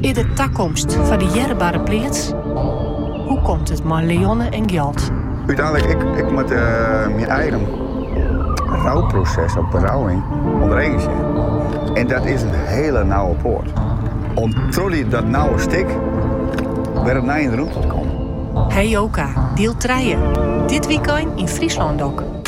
Is de toekomst van de jerbare pleats? Hoe komt het maar leonnen en geld? Uiteindelijk, ik moet mijn eigen rouwproces of berouwing ondereens. En dat is een hele nauwe poort. Om trolley dat nauwe stik weer op naar in de route te komen. Hey Joka, deel 3. Dit weekend in Friesland ook.